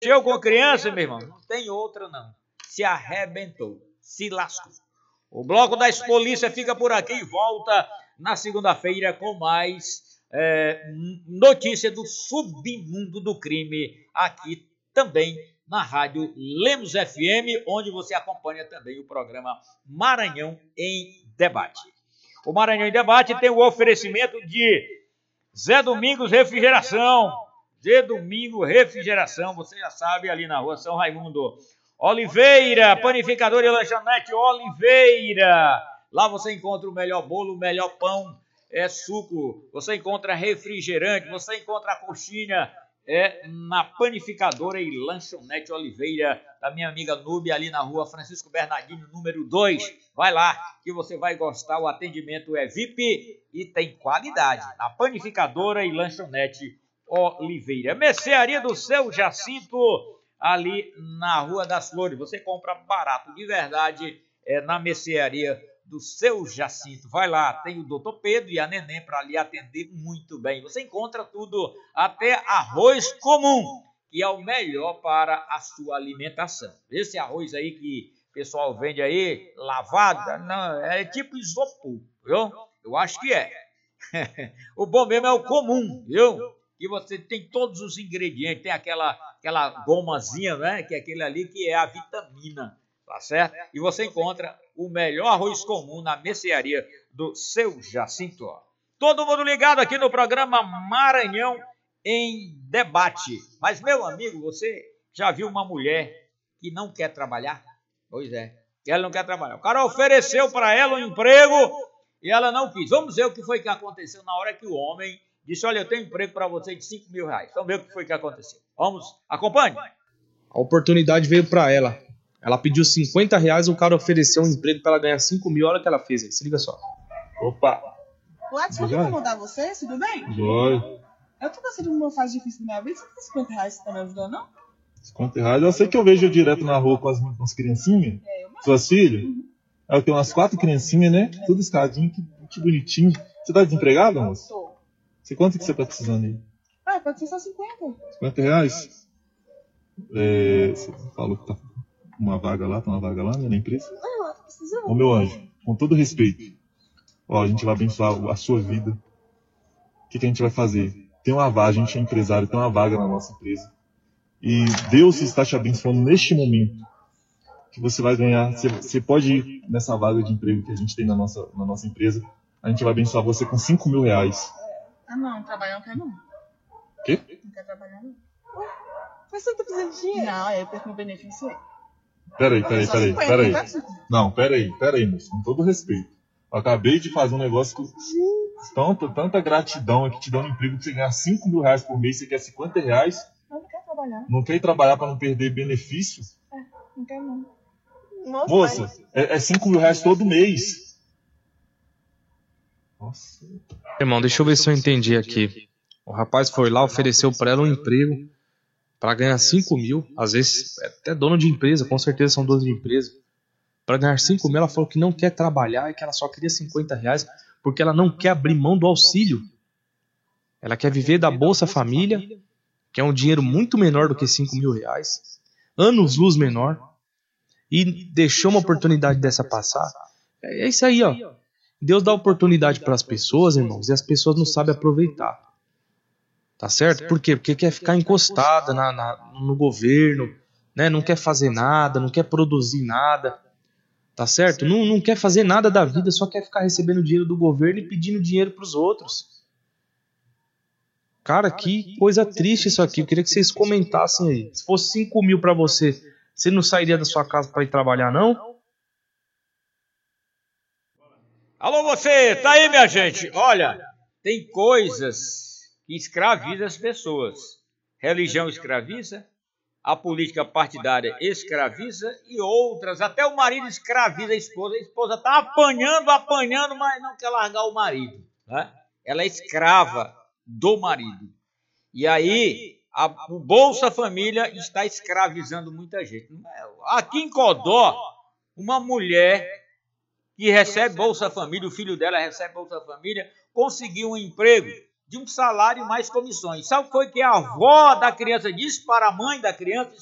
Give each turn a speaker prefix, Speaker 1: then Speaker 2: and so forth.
Speaker 1: Mexeu com criança, meu irmão? Não tem outra, não. Se arrebentou, se lascou. O Bloco das Polícias fica por aqui e volta na segunda-feira com mais notícia do submundo do crime, aqui também na Rádio Lemos FM, onde você acompanha também o programa Maranhão em Debate. O Maranhão em Debate tem o oferecimento de Zé Domingos Refrigeração. Zé Domingo Refrigeração, você já sabe, ali na rua São Raimundo. Oliveira, panificador e lanchonete Oliveira. Lá você encontra o melhor bolo, o melhor pão, suco. Você encontra refrigerante, você encontra a coxinha na panificadora e lanchonete Oliveira, da minha amiga Núbia, ali na rua Francisco Bernardino, número 2. Vai lá que você vai gostar, o atendimento é VIP e tem qualidade. Na panificadora e lanchonete Oliveira. Mercearia do Seu Jacinto, ali na Rua das Flores. Você compra barato de verdade na mercearia do Seu Jacinto. Vai lá, tem o Dr. Pedro e a Neném para lhe atender muito bem. Você encontra tudo, até arroz comum, que é o melhor para a sua alimentação. Esse arroz aí que o pessoal vende aí, lavado, não, é tipo isopor, viu? Eu acho que é. O bom mesmo é o comum, viu? E você tem todos os ingredientes, tem aquela gomazinha, né? Que é aquele ali que é a vitamina, tá certo? E você encontra o melhor arroz comum na mercearia do Seu Jacinto. Todo mundo ligado aqui no programa Maranhão em Debate. Mas, meu amigo, você já viu uma mulher que não quer trabalhar? Pois é, ela não quer trabalhar. O cara ofereceu para ela um emprego e ela não quis. Vamos ver o que foi que aconteceu na hora que o homem disse: olha, eu tenho emprego para você de R$5.000. Vamos ver o que foi que aconteceu. Vamos, acompanhe.
Speaker 2: A oportunidade veio para ela. Ela pediu R$50, o cara ofereceu um emprego para ela ganhar 5.000. Olha o que ela fez aí, se liga só.
Speaker 3: Opa!
Speaker 4: Lattes, pode incomodar você? Tudo bem?
Speaker 3: Oi.
Speaker 4: Eu tô passando por uma fase difícil na minha vida. Você tem R$50, você tá me ajudando, não?
Speaker 3: R$50? Eu sei que eu vejo direto na rua com as criancinhas. Suas filhas? Eu tenho umas 4 criancinhas, né? Tudo escadinho, que bonitinho. Você tá desempregado, moço?
Speaker 4: Tô.
Speaker 3: Você quanto que você tá precisando aí?
Speaker 4: Pode ser só 50.
Speaker 3: R$50? Você falou que tá uma vaga lá, né, na empresa?
Speaker 4: Não, tô precisando.
Speaker 3: Ô, meu anjo, com todo respeito, a gente vai abençoar a sua vida. O que a gente vai fazer? Tem uma vaga, a gente é empresário, tem uma vaga na nossa empresa. E Deus está te abençoando neste momento. Que você vai ganhar, você pode ir nessa vaga de emprego que a gente tem na nossa empresa. A gente vai abençoar você com R$5.000.
Speaker 4: Não, trabalhar não quer não.
Speaker 3: O quê?
Speaker 4: Não quer trabalhar não. Mas você tá precisando de dinheiro? Não, eu perco meu benefício aí.
Speaker 3: Peraí. Não, peraí, moço, com todo respeito. Eu acabei de fazer um negócio que... Tanta gratidão aqui te dando um emprego pra você ganhar R$5.000 por mês, você quer R$50?
Speaker 4: Eu não quero trabalhar.
Speaker 3: Não quer ir trabalhar pra não perder benefício?
Speaker 4: Não quero não.
Speaker 3: Moça, é R$5.000 todo mês. Nossa.
Speaker 2: Irmão, deixa eu ver se eu entendi aqui. O rapaz foi lá, ofereceu para ela um emprego para ganhar 5.000. Às vezes, é até dono de empresa, com certeza são donos de empresa. Para ganhar 5.000, ela falou que não quer trabalhar e que ela só queria R$50 porque ela não quer abrir mão do auxílio. Ela quer viver da Bolsa Família, que é um dinheiro muito menor do que R$5.000, anos luz menor, e deixou uma oportunidade dessa passar. É isso aí, ó. Deus dá oportunidade para as pessoas, irmãos, e as pessoas não sabem aproveitar. Tá certo? Por quê? Porque quer ficar encostada no governo, né? Não quer fazer nada, não quer produzir nada. Tá certo? Não quer fazer nada da vida, só quer ficar recebendo dinheiro do governo e pedindo dinheiro para os outros. Cara, que coisa triste isso aqui. Eu queria que vocês comentassem aí. Se fosse 5.000 para você, você não sairia da sua casa para ir trabalhar, não?
Speaker 1: Alô, você, tá aí, minha gente? Olha, tem coisas que escravizam as pessoas. Religião escraviza, a política partidária escraviza e outras. Até o marido escraviza a esposa. A esposa tá apanhando, mas não quer largar o marido, né? Ela é escrava do marido. E aí, o Bolsa Família está escravizando muita gente. Aqui em Codó, uma mulher que recebe Bolsa Família, o filho dela recebe Bolsa Família, conseguiu um emprego de um salário mais comissões. Sabe o que foi que a avó da criança disse para a mãe da criança?